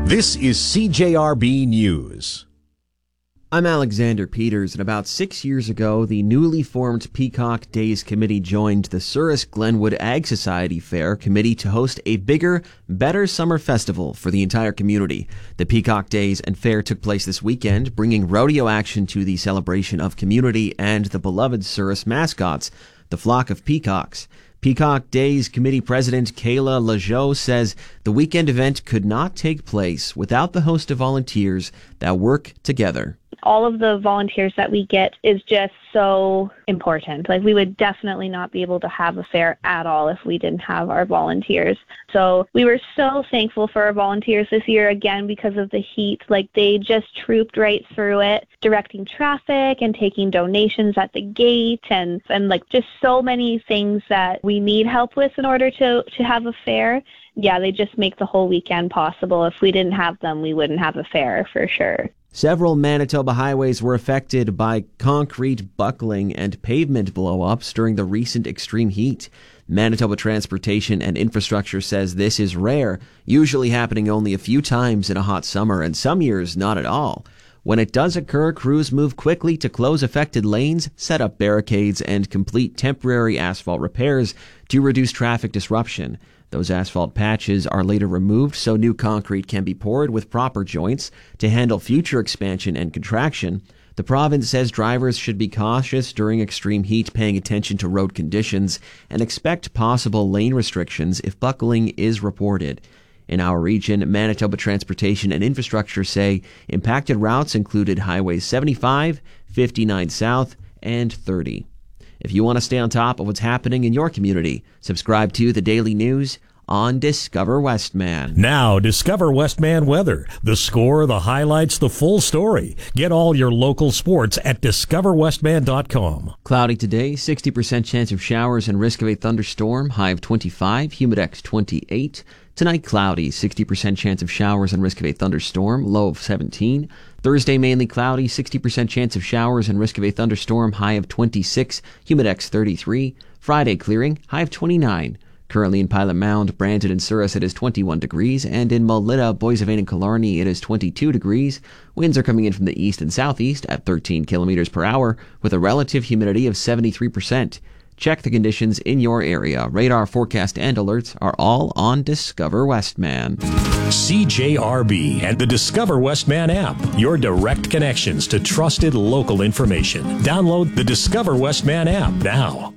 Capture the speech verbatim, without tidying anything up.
This is C J R B News. I'm Alexander Peters, and about six years ago, the newly formed Peacock Days Committee joined the Souris Glenwood Ag Society Fair Committee to host a bigger, better summer festival for the entire community. The Peacock Days and Fair took place this weekend, bringing rodeo action to the celebration of community and the beloved Souris mascots, the flock of peacocks. Peacock Days Committee President Kayla Lajoie says the weekend event could not take place without the host of volunteers that work together. All of the volunteers that we get is just so important. Like, we would definitely not be able to have a fair at all if we didn't have our volunteers. So we were so thankful for our volunteers this year, again, because of the heat. Like, they just trooped right through it, directing traffic and taking donations at the gate and, and like, just so many things that we need help with in order to, to have a fair. Yeah, they just make the whole weekend possible. If we didn't have them, we wouldn't have a fair for sure. Several Manitoba highways were affected by concrete buckling and pavement blow-ups during the recent extreme heat. Manitoba Transportation and Infrastructure says this is rare, usually happening only a few times in a hot summer, and some years not at all. When it does occur, crews move quickly to close affected lanes, set up barricades, and complete temporary asphalt repairs to reduce traffic disruption. Those asphalt patches are later removed so new concrete can be poured with proper joints to handle future expansion and contraction. The province says drivers should be cautious during extreme heat, paying attention to road conditions, and expect possible lane restrictions if buckling is reported. In our region, Manitoba Transportation and Infrastructure say impacted routes included Highways seventy-five, fifty-nine South, and thirty. If you want to stay on top of what's happening in your community, subscribe to the Daily News on Discover Westman. Now, Discover Westman weather. The score, the highlights, the full story. Get all your local sports at discover westman dot com. Cloudy today, sixty percent chance of showers and risk of a thunderstorm, high of twenty-five, humidex twenty-eight. Tonight, cloudy, sixty percent chance of showers and risk of a thunderstorm, low of seventeen. Thursday, mainly cloudy, sixty percent chance of showers and risk of a thunderstorm, high of twenty-six, humidex thirty-three. Friday, clearing, high of twenty-nine. Currently in Pilot Mound, Brandon, and Souris, it is twenty-one degrees, and in Melita, Boissevain, and Killarney, it is twenty-two degrees. Winds are coming in from the east and southeast at thirteen kilometers per hour, with a relative humidity of seventy-three percent. Check the conditions in your area. Radar forecast and alerts are all on Discover Westman. C J R B and the Discover Westman app. Your direct connections to trusted local information. Download the Discover Westman app now.